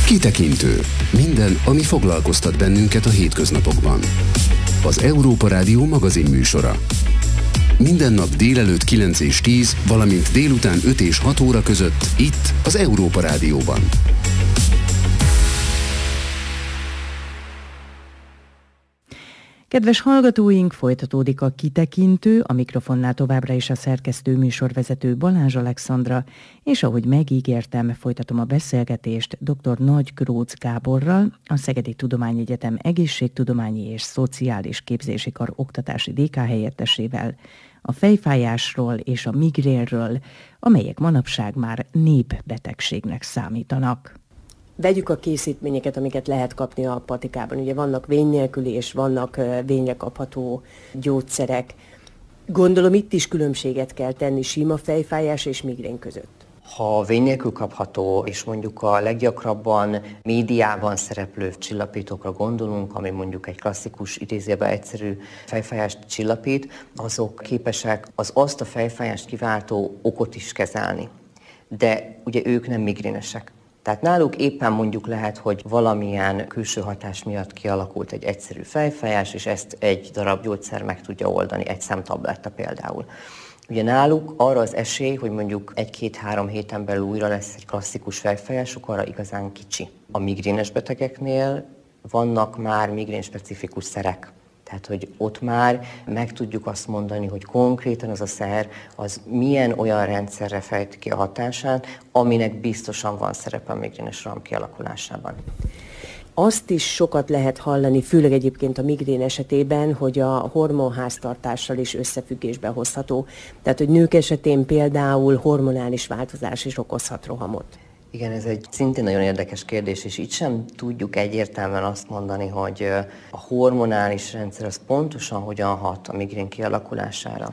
Kitekintő. Minden, ami foglalkoztat bennünket a hétköznapokban. Az Európa Rádió magazinműsora. Minden nap délelőtt 9 és 10, valamint délután 5 és 6 óra között itt az Európa Rádióban. Kedves hallgatóink, folytatódik a Kitekintő, a mikrofonnál továbbra is a szerkesztő műsorvezető Balázs Alexandra, és ahogy megígértem, folytatom a beszélgetést dr. Nagy Grócz Gáborral, a Szegedi Tudományegyetem Egészségtudományi és Szociális Képzési Kar oktatási DK helyettesével, a fejfájásról és a migrénről, amelyek manapság már népbetegségnek számítanak. Vegyük a készítményeket, amiket lehet kapni a patikában. Ugye vannak vény nélküli és vannak vényre kapható gyógyszerek. Gondolom itt is különbséget kell tenni sima fejfájás és migrén között. Ha vény nélkül kapható, és mondjuk a leggyakrabban médiában szereplő csillapítókra gondolunk, ami mondjuk egy klasszikus, idézőjelben egyszerű fejfájást csillapít, azok képesek azt a fejfájást kiváltó okot is kezelni. De ugye ők nem migrénesek. Tehát náluk éppen mondjuk lehet, hogy valamilyen külső hatás miatt kialakult egy egyszerű fejfájás, és ezt egy darab gyógyszer meg tudja oldani, egy szemtabletta például. Ugye náluk arra az esély, hogy mondjuk 1-2-3 héten belül újra lesz egy klasszikus fejfájásuk, arra igazán kicsi. A migrénes betegeknél vannak már migrén-specifikus szerek. Tehát, hogy ott már meg tudjuk azt mondani, hogy konkrétan az a szer, az milyen olyan rendszerre fejti ki a hatását, aminek biztosan van szerepe a migrénes roham kialakulásában. Azt is sokat lehet hallani, főleg egyébként a migrén esetében, hogy a hormonháztartással is összefüggésbe hozható. Tehát, hogy nők esetén például hormonális változás is okozhat rohamot. Igen, ez egy szintén nagyon érdekes kérdés, és itt sem tudjuk egyértelműen azt mondani, hogy a hormonális rendszer az pontosan hogyan hat a migrén kialakulására.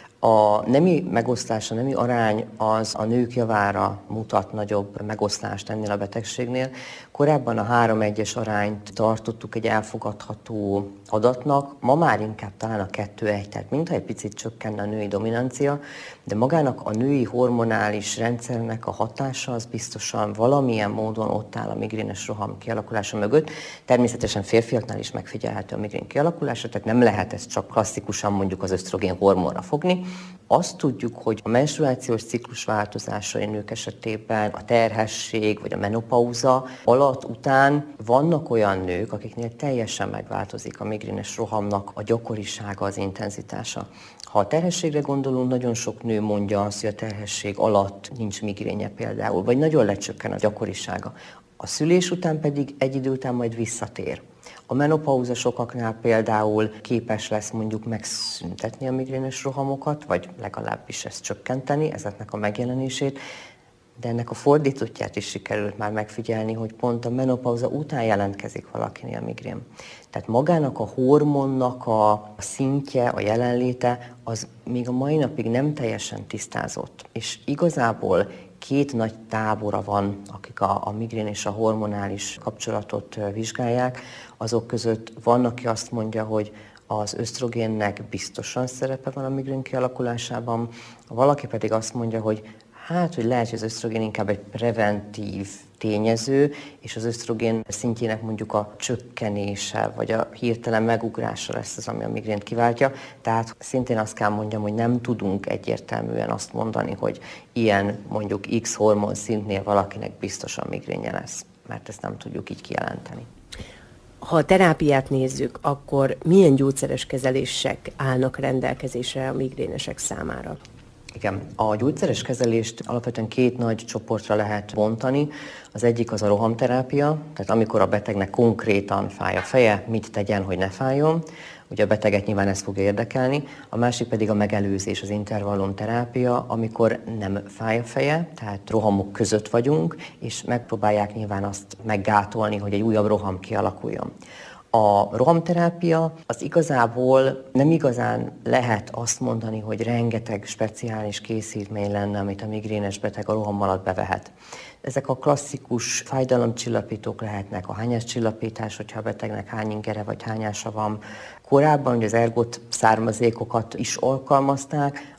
A nemi megosztás, a nemi arány az a nők javára mutat nagyobb megoszlást ennél a betegségnél. Korábban a 3-1-es arányt tartottuk egy elfogadható adatnak, ma már inkább talán a 2-1, tehát mintha egy picit csökkenne a női dominancia, de magának a női hormonális rendszernek a hatása az biztosan valamilyen módon ott áll a migrénes roham kialakulása mögött. Természetesen férfiaknál is megfigyelhető a migrén kialakulása, tehát nem lehet ezt csak klasszikusan mondjuk az ösztrogén hormonra fogni. Azt tudjuk, hogy a menstruációs ciklus változásai nők esetében, a terhesség vagy a menopauza alatt után vannak olyan nők, akiknél teljesen megváltozik a migrénes rohamnak a gyakorisága, az intenzitása. Ha a terhességre gondolunk, nagyon sok nő mondja azt, hogy a terhesség alatt nincs migrénye például, vagy nagyon lecsökken a gyakorisága. A szülés után pedig egy idő után majd visszatér. A menopauza sokaknál például képes lesz mondjuk megszüntetni a migrénes rohamokat, vagy legalábbis ezt csökkenteni, ezeknek a megjelenését, de ennek a fordítottját is sikerült már megfigyelni, hogy pont a menopauza után jelentkezik valakinél migrén. Tehát magának a hormonnak a szintje, a jelenléte, az még a mai napig nem teljesen tisztázott. És igazából 2 nagy tábora van, akik a migrén és a hormonális kapcsolatot vizsgálják. Azok között van, aki azt mondja, hogy az ösztrogénnek biztosan szerepe van a migrén kialakulásában, valaki pedig azt mondja, hogy hogy lehet, hogy az ösztrogén inkább egy preventív tényező, és az ösztrogén szintjének mondjuk a csökkenése, vagy a hirtelen megugrása lesz az, ami a migrént kiváltja. Tehát szintén azt kell mondjam, hogy nem tudunk egyértelműen azt mondani, hogy ilyen mondjuk X hormon szintnél valakinek biztosan migrénye lesz, mert ezt nem tudjuk így kijelenteni. Ha a terápiát nézzük, akkor milyen gyógyszeres kezelések állnak rendelkezésre a migrénesek számára? Igen, a gyógyszeres kezelést alapvetően 2 nagy csoportra lehet bontani. Az egyik az a rohamterápia, tehát amikor a betegnek konkrétan fáj a feje, mit tegyen, hogy ne fájjon. Ugye a beteget nyilván ez fogja érdekelni. A másik pedig a megelőzés, az intervallumterápia, amikor nem fáj a feje, tehát rohamok között vagyunk, és megpróbálják nyilván azt meggátolni, hogy egy újabb roham kialakuljon. A rohamterápia az igazából nem igazán lehet azt mondani, hogy rengeteg speciális készítmény lenne, amit a migrénes beteg a roham alatt bevehet. Ezek a klasszikus fájdalomcsillapítók lehetnek, a hányáscsillapítás, hogyha a betegnek hány ingere vagy hányása van. Korábban ugye az ergot származékokat is alkalmazták,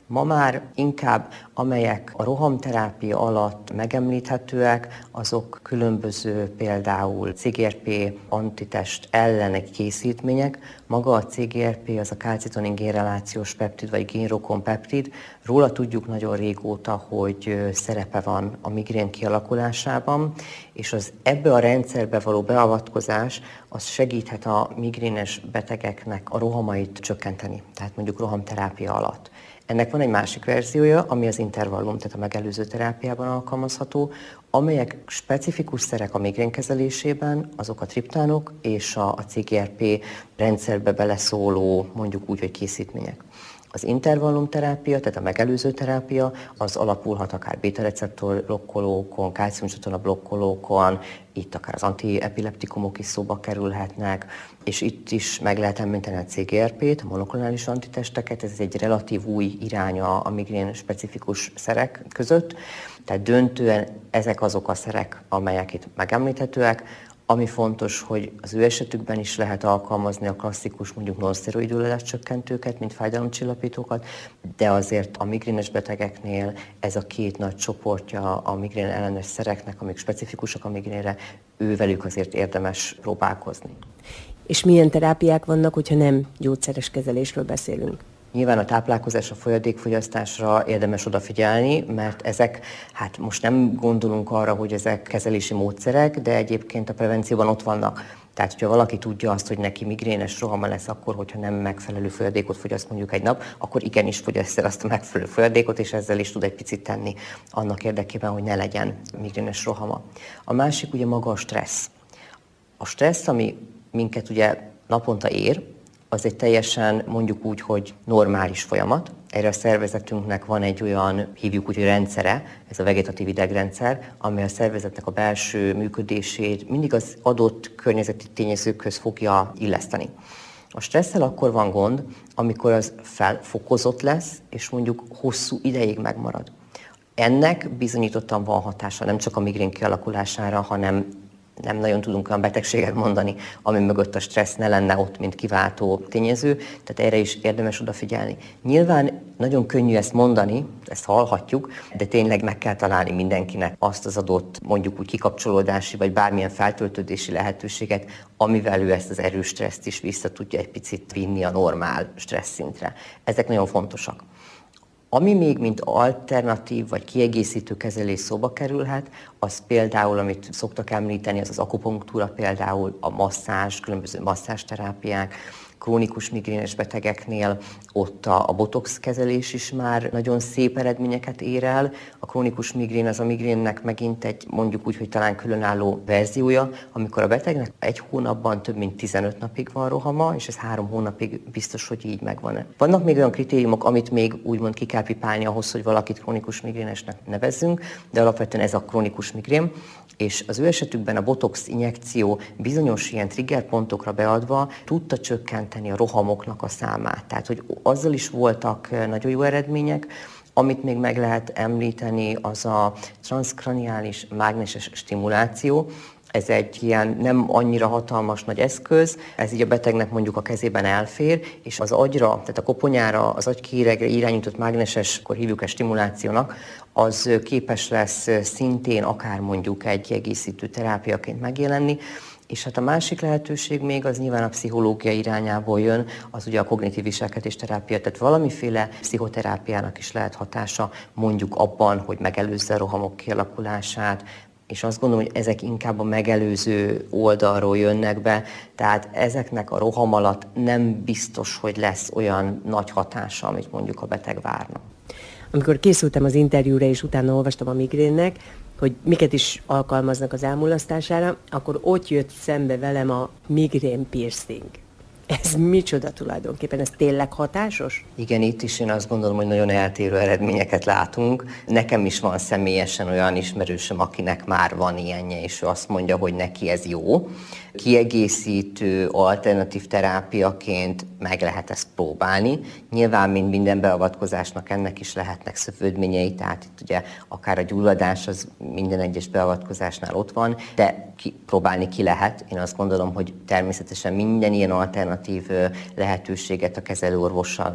Ma már inkább amelyek a rohamterápia alatt megemlíthetőek, azok különböző például CGRP antitest elleni készítmények. Maga a CGRP az a kalcitonin génrelációs peptid vagy génrokon peptid. Róla tudjuk nagyon régóta, hogy szerepe van a migrén kialakulásában, és az ebbe a rendszerbe való beavatkozás az segíthet a migrénes betegeknek a rohamait csökkenteni, tehát mondjuk rohamterápia alatt. Ennek van egy másik verziója, ami az intervallum, tehát a megelőző terápiában alkalmazható, amelyek specifikus szerek a migrén kezelésében, azok a triptánok és a CGRP rendszerbe beleszóló, mondjuk úgy, hogy készítmények. Az intervallumterápia, tehát a megelőző terápia, az alapulhat akár beta-receptor blokkolókon, kálciumcsatorna blokkolókon, itt akár az antiepileptikumok is szóba kerülhetnek, és itt is meg lehet említeni a CGRP-t, a monoklonális antitesteket, ez egy relatív új iránya a migrén specifikus szerek között, tehát döntően ezek azok a szerek, amelyek itt megemlíthetőek. Ami fontos, hogy az ő esetükben is lehet alkalmazni a klasszikus, mondjuk non-szteroid csökkentőket, mint fájdalomcsillapítókat, de azért a migrénes betegeknél ez a két nagy csoportja a migrén ellenes szereknek, amik specifikusak a migrénre, ővelük azért érdemes próbálkozni. És milyen terápiák vannak, hogyha nem gyógyszeres kezelésről beszélünk? Nyilván a táplálkozás, a folyadékfogyasztásra érdemes odafigyelni, mert ezek, hát most nem gondolunk arra, hogy ezek kezelési módszerek, de egyébként a prevencióban ott vannak. Tehát, hogyha valaki tudja azt, hogy neki migrénes rohama lesz akkor, hogyha nem megfelelő folyadékot fogyaszt mondjuk egy nap, akkor igenis fogyaszt el azt a megfelelő folyadékot, és ezzel is tud egy picit tenni annak érdekében, hogy ne legyen migrénes rohama. A másik ugye maga a stressz. A stressz, ami minket ugye naponta ér, az egy teljesen, mondjuk úgy, hogy normális folyamat. Erre a szervezetünknek van egy olyan, hívjuk úgy, hogy rendszere, ez a vegetatív idegrendszer, amely a szervezetnek a belső működését mindig az adott környezeti tényezőkhöz fogja illeszteni. A stresszel akkor van gond, amikor az felfokozott lesz, és mondjuk hosszú ideig megmarad. Ennek bizonyítottan van hatása nem csak a migrén kialakulására, hanem nem nagyon tudunk olyan betegséget mondani, ami mögött a stressz ne lenne ott, mint kiváltó tényező, tehát erre is érdemes odafigyelni. Nyilván nagyon könnyű ezt mondani, ezt hallhatjuk, de tényleg meg kell találni mindenkinek azt az adott, mondjuk úgy kikapcsolódási, vagy bármilyen feltöltődési lehetőséget, amivel ő ezt az erős stresszt is vissza tudja egy picit vinni a normál stressz szintre. Ezek nagyon fontosak. Ami még mint alternatív vagy kiegészítő kezelés szóba kerülhet, az például, amit szoktak említeni, az az akupunktúra, például a masszázs, különböző masszázsterápiák, krónikus migrénes betegeknél ott a botox kezelés is már nagyon szép eredményeket ér el. A krónikus migrén az a migrénnek megint egy, mondjuk úgy, hogy talán különálló verziója, amikor a betegnek egy hónapban több mint 15 napig van rohama, és ez 3 hónapig biztos, hogy így megvan. Vannak még olyan kritériumok, amit még úgymond ki kell pipálni ahhoz, hogy valakit krónikus migrénesnek nevezzünk, de alapvetően ez a krónikus migrén, és az ő esetükben a botox injekció bizonyos ilyen triggerpontokra beadva tudta csökkenteni a rohamoknak a számát. Tehát, hogy azzal is voltak nagyon jó eredmények. Amit még meg lehet említeni, az a transzkraniális mágneses stimuláció. Ez egy ilyen nem annyira hatalmas nagy eszköz, ez így a betegnek mondjuk a kezében elfér, és az agyra, tehát a koponyára, az agykéregre irányított mágneses, akkor hívjuk ezt stimulációnak, az képes lesz szintén akár mondjuk egy kiegészítő terápiaként megjelenni. És hát a másik lehetőség még az nyilván a pszichológia irányából jön, az ugye a kognitív viselkedésterápia, tehát valamiféle pszichoterápiának is lehet hatása mondjuk abban, hogy megelőzze a rohamok kialakulását, és azt gondolom, hogy ezek inkább a megelőző oldalról jönnek be, tehát ezeknek a roham alatt nem biztos, hogy lesz olyan nagy hatása, amit mondjuk a beteg várna. Amikor készültem az interjúra, és utána olvastam a migrénnek, hogy miket is alkalmaznak az elmulasztására, akkor ott jött szembe velem a migrén piercing. Ez micsoda tulajdonképpen? Ez tényleg hatásos? Igen, itt is én azt gondolom, hogy nagyon eltérő eredményeket látunk. Nekem is van személyesen olyan ismerősöm, akinek már van ilyenje, és ő azt mondja, hogy neki ez jó. Kiegészítő, alternatív terápiaként meg lehet ezt próbálni. Nyilván, mint minden beavatkozásnak, ennek is lehetnek szövődményei, tehát itt ugye akár a gyulladás az minden egyes beavatkozásnál ott van, de próbálni ki lehet. Én azt gondolom, hogy természetesen minden ilyen alternatív lehetőséget a kezelőorvossal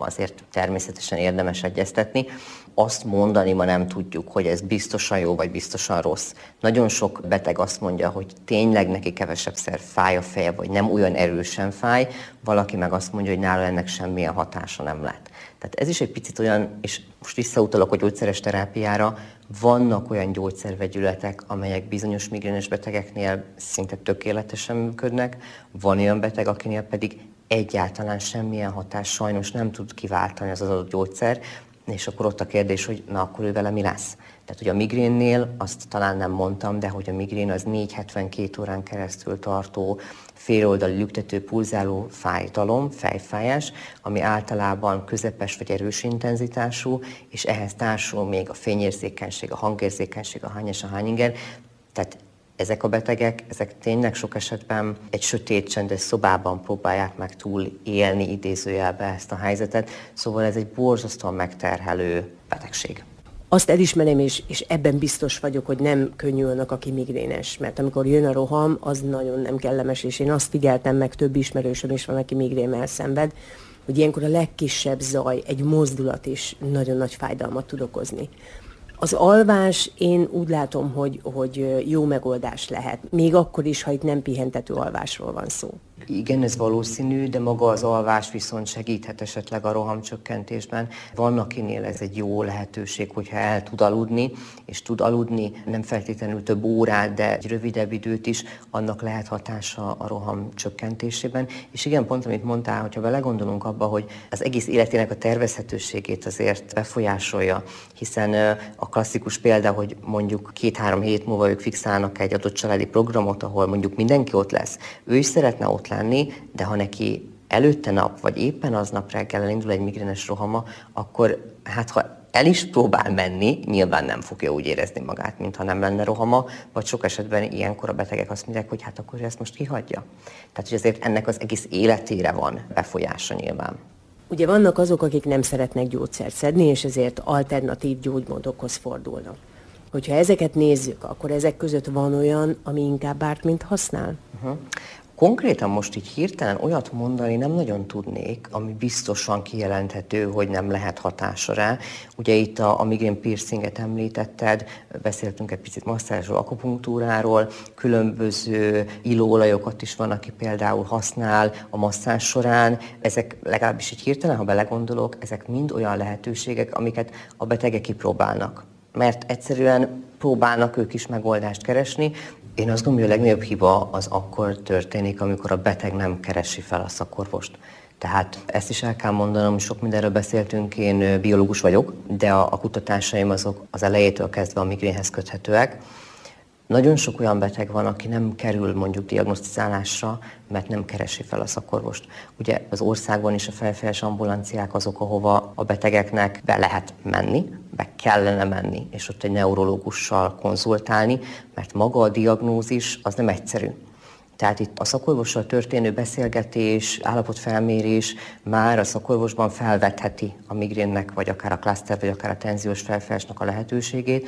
azért természetesen érdemes egyeztetni. Azt mondani ma nem tudjuk, hogy ez biztosan jó, vagy biztosan rossz. Nagyon sok beteg azt mondja, hogy tényleg neki kevesebbszer fáj a feje, vagy nem olyan erősen fáj, valaki meg azt mondja, hogy nála ennek semmilyen hatása nem lett. Tehát ez is egy picit olyan, és most visszautalok a gyógyszeres terápiára, vannak olyan gyógyszervegyületek, amelyek bizonyos migrénes betegeknél szinte tökéletesen működnek, van olyan beteg, akinél pedig egyáltalán semmilyen hatás sajnos nem tud kiváltani az adott gyógyszer, és akkor ott a kérdés, hogy na akkor ő vele mi lesz? Tehát, hogy a migrénnél, azt talán nem mondtam, de hogy a migrén az 4-72 órán keresztül tartó, féloldali lüktető, pulzáló fájdalom, fejfájás, ami általában közepes vagy erős intenzitású, és ehhez társul még a fényérzékenység, a hangérzékenység, a hányás, a hányinger. Tehát ezek a betegek, ezek tényleg sok esetben egy sötét, csendes szobában próbálják meg túl élni idézőjelbe ezt a helyzetet, szóval ez egy borzasztóan megterhelő betegség. Azt elismerem, és ebben biztos vagyok, hogy nem könnyű annak, aki migrénes, mert amikor jön a roham, az nagyon nem kellemes, és én azt figyeltem meg, több ismerősöm is van, aki migrénnel szenved, hogy ilyenkor a legkisebb zaj, egy mozdulat is nagyon nagy fájdalmat tud okozni. Az alvás, én úgy látom, hogy jó megoldás lehet, még akkor is, ha itt nem pihentető alvásról van szó. Igen, ez valószínű, de maga az alvás viszont segíthet esetleg a rohamcsökkentésben. Van, akinél ez egy jó lehetőség, hogyha el tud aludni, és tud aludni nem feltétlenül több órát, de egy rövidebb időt is, annak lehet hatása a roham csökkentésében. És igen, pont amit mondtál, hogyha belegondolunk abba, hogy az egész életének a tervezhetőségét azért befolyásolja, hiszen a klasszikus példa, hogy mondjuk 2-3 hét múlva ők fixálnak egy adott családi programot, ahol mondjuk mindenki ott lesz. Ő is szeretne ott lenni, de ha neki előtte nap, vagy éppen aznap reggel elindul egy migrénes rohama, akkor hát ha el is próbál menni, nyilván nem fogja úgy érezni magát, mintha nem lenne rohama, vagy sok esetben ilyenkor a betegek azt mondják, hogy hát akkor ezt most kihagyja. Tehát, hogy azért ennek az egész életére van befolyása nyilván. Ugye vannak azok, akik nem szeretnek gyógyszert szedni, és ezért alternatív gyógymódokhoz fordulnak. Hogyha ezeket nézzük, akkor ezek között van olyan, ami inkább árt, mint használ? Konkrétan most így hirtelen olyat mondani nem nagyon tudnék, ami biztosan kijelenthető, hogy nem lehet hatása rá. Ugye itt a migrén piercinget említetted, beszéltünk egy picit masszázsról, akupunktúráról, különböző illóolajokat is van, aki például használ a masszázs során. Ezek legalábbis így hirtelen, ha belegondolok, ezek mind olyan lehetőségek, amiket a betegek kipróbálnak. Mert egyszerűen próbálnak ők is megoldást keresni. Én azt gondolom, hogy a legnagyobb hiba az akkor történik, amikor a beteg nem keresi fel a szakorvost. Tehát ezt is el kell mondanom, sok mindenről beszéltünk, én biológus vagyok, de a kutatásaim azok az elejétől kezdve a migrénhez köthetőek. Nagyon sok olyan beteg van, aki nem kerül mondjuk diagnosztizálásra, mert nem keresi fel a szakorvost. Ugye az országban is a fejfájás ambulanciák azok, ahova a betegeknek be lehet menni, be kellene menni, és ott egy neurológussal konzultálni, mert maga a diagnózis az nem egyszerű. Tehát itt a szakorvossal történő beszélgetés, állapotfelmérés már a szakorvosban felvetheti a migrénnek, vagy akár a klaszter, vagy akár a tenziós fejfájásnak a lehetőségét.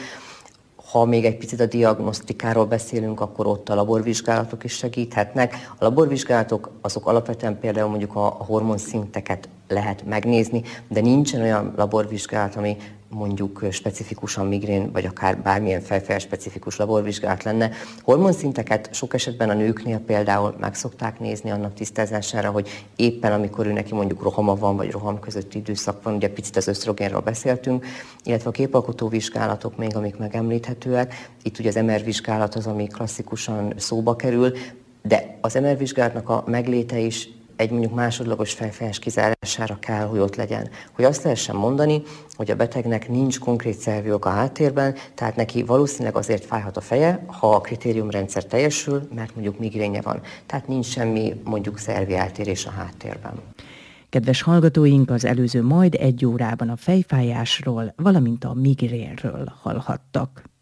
Ha még egy picit a diagnosztikáról beszélünk, akkor ott a laborvizsgálatok is segíthetnek. A laborvizsgálatok azok alapvetően például mondjuk a hormonszinteket lehet megnézni, de nincsen olyan laborvizsgálat, ami mondjuk specifikusan migrén, vagy akár bármilyen fejfájás specifikus laborvizsgálat lenne. Hormonszinteket sok esetben a nőknél például meg szokták nézni annak tisztázására, hogy éppen amikor ő neki mondjuk rohama van, vagy roham közötti időszak van, ugye picit az ösztrogénről beszéltünk, illetve a képalkotó vizsgálatok még, amik megemlíthetőek. Itt ugye az MR vizsgálat az, ami klasszikusan szóba kerül, de az MR vizsgálatnak a megléte is egy mondjuk másodlagos fejfájás kizárására kell, hogy ott legyen. Hogy azt lehessen mondani, hogy a betegnek nincs konkrét szervjog a háttérben, tehát neki valószínűleg azért fájhat a feje, ha a kritériumrendszer teljesül, mert mondjuk migrénje van. Tehát nincs semmi mondjuk szervi eltérés a háttérben. Kedves hallgatóink, az előző majd 1 órában a fejfájásról, valamint a migrénről hallhattak.